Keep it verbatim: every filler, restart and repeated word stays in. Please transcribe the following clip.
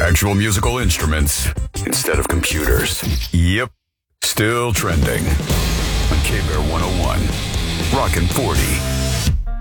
Actual musical instruments instead of computers. Yep, still trending. On K-Bear one oh one, Rockin' forty.